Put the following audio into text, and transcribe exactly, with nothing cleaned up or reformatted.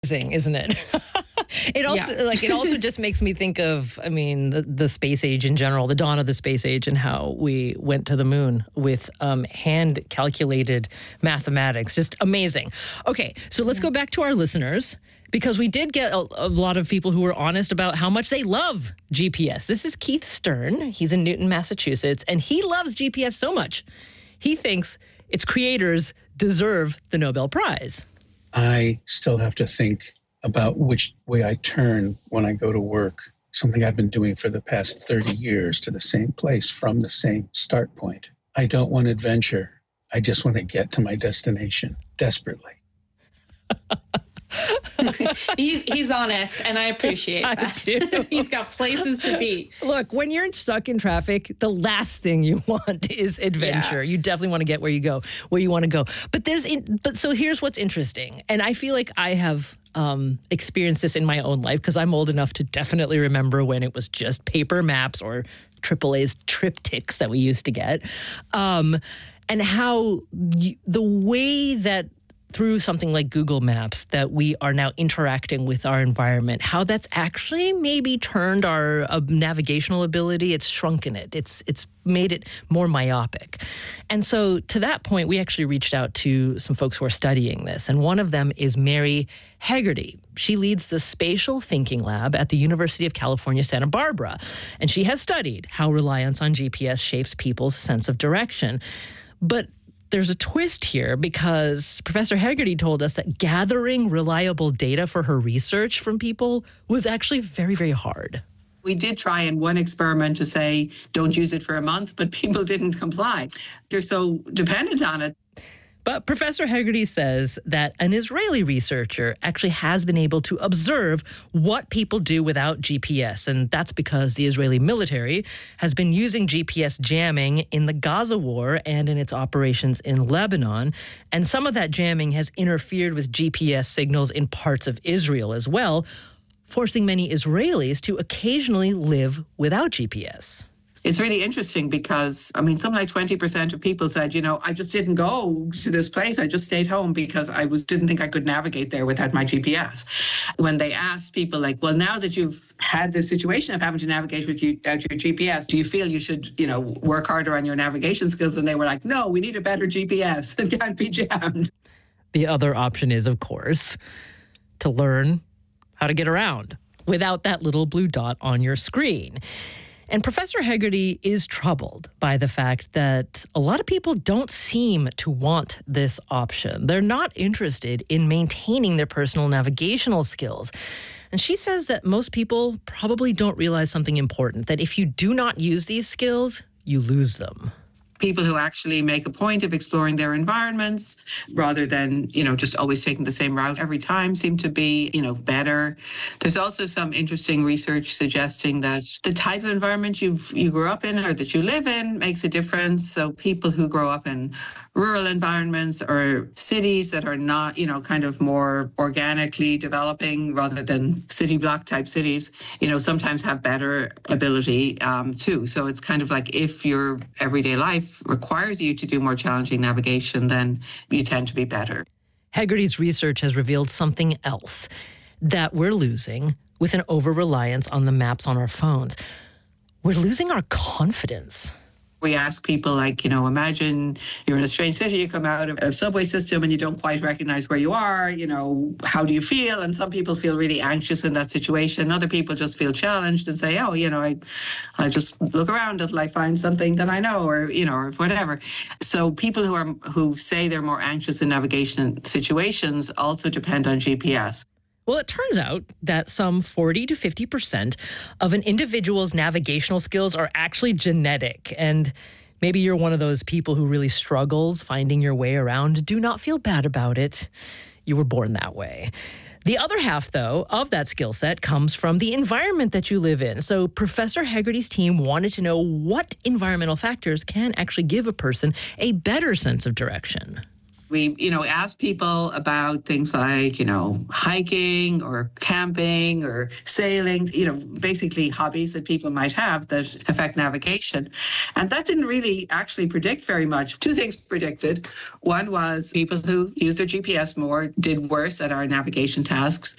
Amazing, isn't it? It also Yeah. like it also just makes me think of, I mean, the, the space age in general, the dawn of the space age, and how we went to the moon with um, hand calculated mathematics. Just amazing. Okay, so let's go back to our listeners, because we did get a, a lot of people who were honest about how much they love G P S. This is Keith Stern. He's in Newton, Massachusetts, and he loves G P S so much, he thinks its creators deserve the Nobel Prize. I still have to think about which way I turn when I go to work, something I've been doing for the past thirty years, to the same place from the same start point. I don't want adventure. I just want to get to my destination desperately. he's he's honest, and I appreciate I that. do. He's got places to be. Look, when you're stuck in traffic, the last thing you want is adventure. Yeah. You definitely want to get where you go, where you want to go. But there's, in, but so here's what's interesting, and I feel like I have um, experienced this in my own life, because I'm old enough to definitely remember when it was just paper maps or triple A's triptychs that we used to get, um, and how y- the way that through something like Google Maps that we are now interacting with our environment, how that's actually maybe turned our uh, navigational ability. It's shrunken it. It's it's made it more myopic. And so to that point, we actually reached out to some folks who are studying this. And one of them is Mary Haggerty. She leads the Spatial Thinking Lab at the University of California, Santa Barbara. And she has studied how reliance on G P S shapes people's sense of direction. But there's a twist here, because Professor Haggerty told us that gathering reliable data for her research from people was actually very, very hard. We did try in one experiment to say, don't use it for a month, but people didn't comply. They're so dependent on it. But Professor Haggerty says that an Israeli researcher actually has been able to observe what people do without G P S. And that's because the Israeli military has been using G P S jamming in the Gaza war and in its operations in Lebanon. And some of that jamming has interfered with G P S signals in parts of Israel as well, forcing many Israelis to occasionally live without G P S. It's really interesting because, I mean, something like twenty percent of people said, you know, I just didn't go to this place. I just stayed home because I was didn't think I could navigate there without my G P S. When they asked people like, well, now that you've had this situation of having to navigate with you, without your G P S, do you feel you should, you know, work harder on your navigation skills? And they were like, no, we need a better G P S. It can't be jammed. The other option is, of course, to learn how to get around without that little blue dot on your screen. And Professor Haggerty is troubled by the fact that a lot of people don't seem to want this option. They're not interested in maintaining their personal navigational skills. And she says that most people probably don't realize something important, that if you do not use these skills, you lose them. People who actually make a point of exploring their environments rather than, you know, just always taking the same route every time seem to be, you know, better. There's also some interesting research suggesting that the type of environment you you grew up in or that you live in makes a difference. So people who grow up in rural environments or cities that are not, you know, kind of more organically developing rather than city block type cities, you know, sometimes have better ability um, too. So it's kind of like if your everyday life requires you to do more challenging navigation, then you tend to be better. Haggerty's research has revealed something else that we're losing with an over-reliance on the maps on our phones. We're losing our confidence. We ask people like, you know, imagine you're in a strange city, you come out of a subway system and you don't quite recognize where you are, you know, how do you feel? And some people feel really anxious in that situation. Other people just feel challenged and say, oh, you know, I, I just look around until I find something that I know or, you know, or whatever. So people who are who say they're more anxious in navigation situations also depend on G P S. Well, it turns out that some forty to fifty percent of an individual's navigational skills are actually genetic. And maybe you're one of those people who really struggles finding your way around. Do not feel bad about it. You were born that way. The other half, though, of that skill set comes from the environment that you live in. So Professor Haggerty's team wanted to know what environmental factors can actually give a person a better sense of direction. We, you know, asked people about things like, you know, hiking or camping or sailing, you know, basically hobbies that people might have that affect navigation. And that didn't really actually predict very much. Two things predicted. One was people who use their G P S more did worse at our navigation tasks.